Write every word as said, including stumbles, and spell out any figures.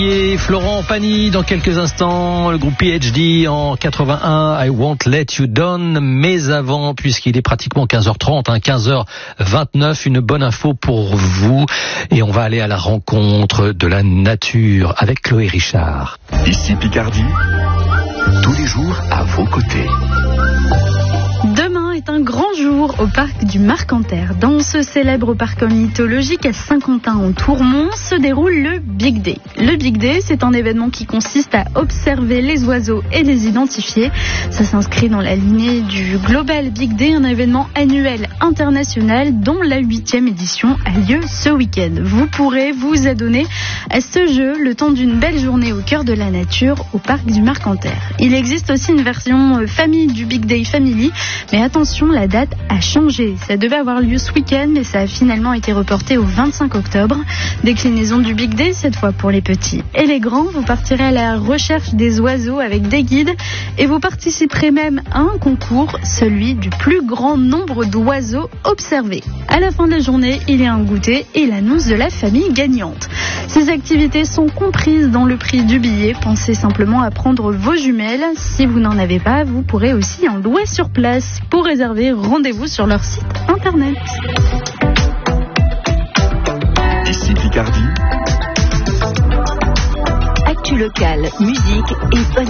Et Florent Pagny dans quelques instants, le groupe P H D en quatre-vingt-un, I Won't Let You Down. Mais avant, puisqu'il est pratiquement quinze heures trente, hein, quinze heures vingt-neuf, une bonne info pour vous. Et on va aller à la rencontre de la nature avec Chloé Richard. Ici Picardie, tous les jours à vos côtés. Demain est un grand jour au parc du Marcanterre. Dans ce célèbre parc mythologique à Saint-Quentin en Tourmont se déroule le Big Day. Le Big Day, c'est un événement qui consiste à observer les oiseaux et les identifier. Ça s'inscrit dans la lignée du Global Big Day, un événement annuel international dont la huitième édition a lieu ce week-end. Vous pourrez vous adonner à ce jeu le temps d'une belle journée au cœur de la nature au parc du Marcanterre. Il existe aussi une version famille du Big Day Family. Mais attention, la date a changé. Ça devait avoir lieu ce week-end, mais ça a finalement été reporté au vingt-cinq octobre. Déclinaison du Big Day, cette fois pour les petits et les grands. Vous partirez à la recherche des oiseaux avec des guides et vous participerez même à un concours, celui du plus grand nombre d'oiseaux observés. À la fin de la journée, il y a un goûter et l'annonce de la famille gagnante. Ces activités sont comprises dans le prix du billet. Pensez simplement à prendre vos jumelles. Si vous n'en avez pas, vous pourrez aussi en louer sur place. Pour réserver, rendez-vous sur leur site internet. Ici Picardie. Actu locale, musique et bonne